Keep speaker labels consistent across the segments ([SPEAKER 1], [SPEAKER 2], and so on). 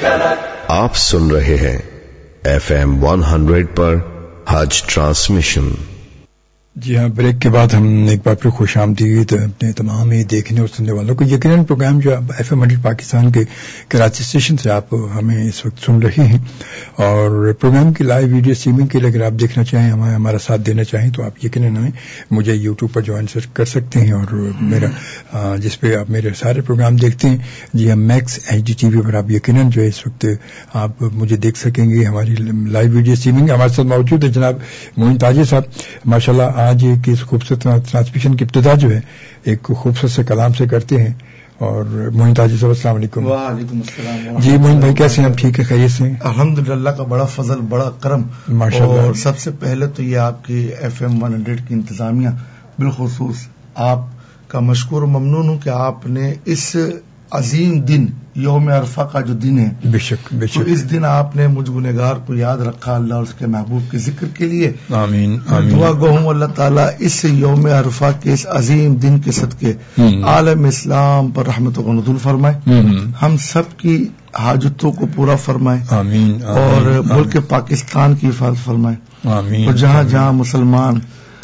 [SPEAKER 1] آپ سن رہے ہیں FM 100 پر حج ٹرانسمیشن.
[SPEAKER 2] جی ہاں، بریک کے بعد ہم ایک بار پھر خوش آمدید اپنے تمام ہی دیکھنے اور سننے والوں کو. یقیناً پروگرام جو FM 100 پاکستان کے کراچی اسٹیشن سے آپ ہمیں اس وقت سن رہے ہیں، اور پروگرام کی لائیو ویڈیو اسٹریمنگ کے لیے اگر آپ دیکھنا چاہیں، ہمارا ساتھ دینا چاہیں تو آپ یقیناً مجھے یوٹیوب پر جوائن کر سکتے ہیں، اور میرا جس پہ آپ میرے سارے پروگرام دیکھتے ہیں، جی ہم میکس HDTV پر آپ یقیناً جو ہے اس وقت آپ مجھے دیکھ سکیں گے. ہماری لائیو ویڈیو اسٹریمنگ ہمارے ساتھ موجود ہے جناب معین تاجر صاحب. ماشاءاللہ آج ایک اس خوبصورت ٹرانسمیشن کی ابتدا جو ہے ایک خوبصورت سے کلام سے کرتے ہیں. اور معین تاجر صاحب السلام علیکم.
[SPEAKER 3] وعلیکم السلام.
[SPEAKER 2] جی معین بھائی کیسے ہیں آپ؟ ٹھیک ہے، خیریت سے؟
[SPEAKER 3] الحمدللہ کا بڑا فضل، بڑا کرم
[SPEAKER 2] ماشاءاللہ.
[SPEAKER 3] اور سب سے پہلے تو یہ آپ کی FM 100 کی انتظامیہ، بالخصوص آپ کا مشکور و ممنون ہوں کہ آپ نے اس عظیم دن یوم عرفہ کا جو دن ہے،
[SPEAKER 2] بے شک بے شک،
[SPEAKER 3] تو اس دن آپ نے مجھ گنہگار کو یاد رکھا اللہ اور اس کے محبوب کے ذکر کے لیے.
[SPEAKER 2] آمین آمین.
[SPEAKER 3] دعا گو ہوں اللہ تعالیٰ اس یوم عرفہ کے اس عظیم دن کے صدقے عالم اسلام پر رحمت و نزول فرمائے، ہم سب کی حاجتوں کو پورا فرمائے،
[SPEAKER 2] آمین.
[SPEAKER 3] اور ملک پاکستان کی حفاظت فرمائے،
[SPEAKER 2] آمین.
[SPEAKER 3] اور جہاں جہاں مسلمان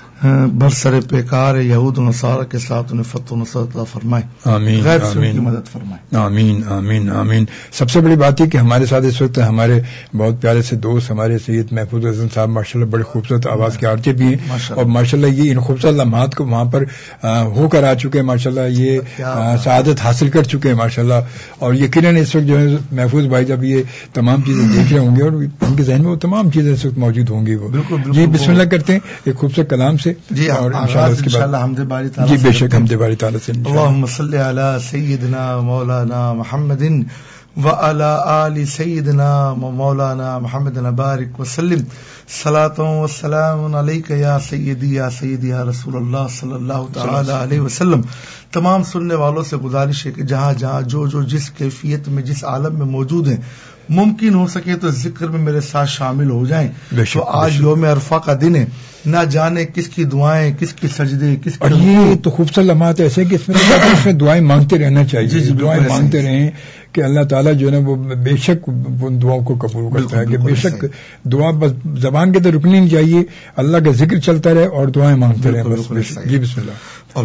[SPEAKER 3] برسر پیکار یہود و نصارہ کے ساتھ انہیں فتح و نصرت عطا فرمائے،
[SPEAKER 2] آمین
[SPEAKER 3] غیر سے ان
[SPEAKER 2] آمین
[SPEAKER 3] کی مدد فرمائے.
[SPEAKER 2] آمین آمین آمین. سب سے بڑی بات یہ کہ ہمارے ساتھ اس وقت ہمارے بہت پیارے سے دوست ہمارے سید محفوظ اعظم صاحب ماشاءاللہ بڑے خوبصورت آواز کے آرچے بھی ہیں، اور ماشاءاللہ یہ ان خوبصورت لمحات کو وہاں پر ہو کر آ چکے ہیں، ماشاءاللہ یہ سعادت حاصل کر چکے ہیں ماشاءاللہ. اور یقیناً اس وقت جو ہے محفوظ بھائی جب یہ تمام چیزیں دیکھ رہے ہوں گے اور ان کے ذہن میں وہ تمام چیزیں اس وقت موجود ہوں گی. وہ جی بسم اللہ کرتے ہیں ایک خوبصورت کلام سے.
[SPEAKER 3] جی
[SPEAKER 2] اور
[SPEAKER 3] انشاءاللہ حمد باری تعالیٰ.
[SPEAKER 2] جی بے شک حمد باری تعالیٰ سے.
[SPEAKER 3] اللہم صلی علی سیدنا مولانا محمد وعلی آل سیدنا مولانا محمد بارک وسلم. صلاۃ و سلام علیک یا سیدی یا رسول اللہ صلی اللہ تعالی علیہ وسلم. تمام سننے والوں سے گزارش ہے کہ جہاں جہاں جو جس کیفیت میں جس عالم میں موجود ہیں، ممکن ہو سکے تو ذکر میں میرے ساتھ شامل ہو جائیں. تو آج یوم عرفہ کا دن ہے، نہ جانے کس کی دعائیں، کس کی سجدے، کس کی.
[SPEAKER 2] اور یہ تو خوبصورت لمحات ایسے کہ اس میں دعائیں مانگتے رہنا چاہیے.
[SPEAKER 3] جی
[SPEAKER 2] دعائیں مانگتے رہیں کہ اللہ تعالیٰ جو ہے نا وہ بے شک ان دعاؤں کو قبول کرتا ہے، کہ بے شک دعا بس زبان کے تو رکنی نہیں چاہیے، اللہ کا ذکر چلتا رہے اور دعائیں مانگتے رہیں بس. جی بسم اللہ.